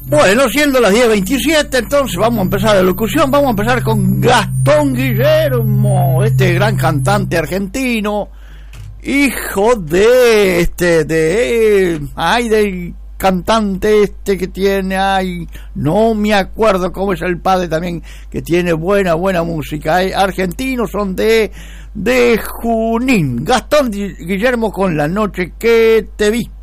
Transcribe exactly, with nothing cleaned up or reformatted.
Bueno, siendo las diez veintisiete, entonces vamos a empezar la locución. Vamos a empezar con Gastón Guillermo, este gran cantante argentino, hijo de este de ay del cantante este que tiene, ay, no me acuerdo cómo es el padre también, que tiene buena buena música. ¿eh? Argentinos, son de de Junín. Gastón Guillermo con La noche que te vi.